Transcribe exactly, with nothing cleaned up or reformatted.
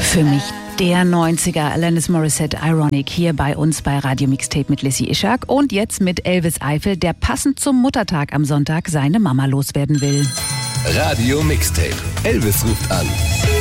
Für mich der neunziger, Alanis Morissette, Ironic, hier bei uns bei Radio Mixtape mit Lissy Ishak. Und jetzt mit Elvis Eifel, der passend zum Muttertag am Sonntag seine Mama loswerden will. Radio Mixtape. Elvis ruft an.